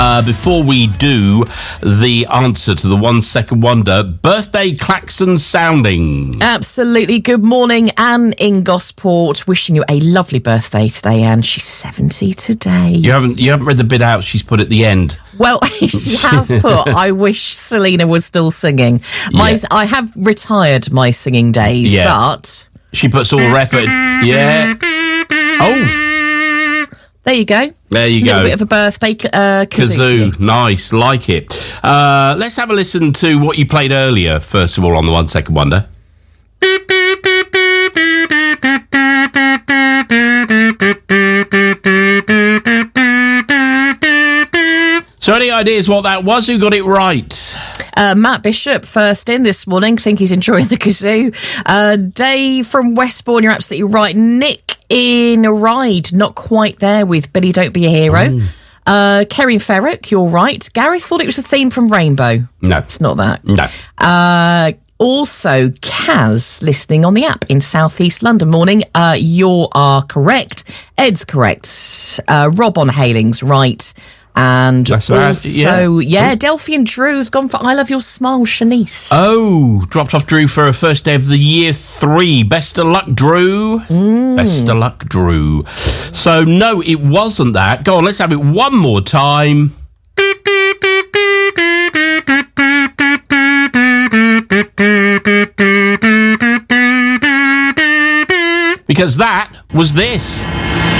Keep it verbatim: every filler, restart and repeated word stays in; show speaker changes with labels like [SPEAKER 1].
[SPEAKER 1] Uh, before we do the answer to the one second wonder, birthday klaxon sounding.
[SPEAKER 2] Absolutely. Good morning, Anne in Gosport. Wishing you a lovely birthday today, Anne. She's seventy today.
[SPEAKER 1] You haven't you haven't read the bit out she's put at the end.
[SPEAKER 2] Well, she has put, I wish Selena was still singing. My,
[SPEAKER 1] Yeah.
[SPEAKER 2] I have retired my singing days,
[SPEAKER 1] Yeah.
[SPEAKER 2] but...
[SPEAKER 1] She puts all her effort. Yeah. Oh,
[SPEAKER 2] There you go.
[SPEAKER 1] there you
[SPEAKER 2] A little
[SPEAKER 1] go.
[SPEAKER 2] bit of a birthday uh, kazoo. for you.
[SPEAKER 1] Kazoo, nice, like it. Uh, let's have a listen to what you played earlier, first of all, on the One Second Wonder. So any ideas what that was? Who got it right?
[SPEAKER 2] Uh, Matt Bishop, first in this morning. Think he's enjoying the kazoo. Uh, Dave from Westbourne, you're absolutely right. Nick in Ride, not quite there with Billy Don't Be a Hero.
[SPEAKER 1] Mm.
[SPEAKER 2] Uh, Kerry Ferrick, you're right. Gareth thought it was a theme from Rainbow.
[SPEAKER 1] No.
[SPEAKER 2] It's not that.
[SPEAKER 1] No.
[SPEAKER 2] Uh, also, Kaz, listening on the app in South East London. Morning. Uh, you are correct. Ed's correct. Uh, Rob on Haling's right. And
[SPEAKER 1] That's right,
[SPEAKER 2] also,
[SPEAKER 1] yeah.
[SPEAKER 2] yeah, Delphi and Drew's gone for I Love Your Smile, Shanice.
[SPEAKER 1] Oh, dropped off Drew for her first day of the year three. Best of luck, Drew.
[SPEAKER 2] Mm.
[SPEAKER 1] Best of luck, Drew. So, no, it wasn't that. Go on, let's have it one more time. Because that was this.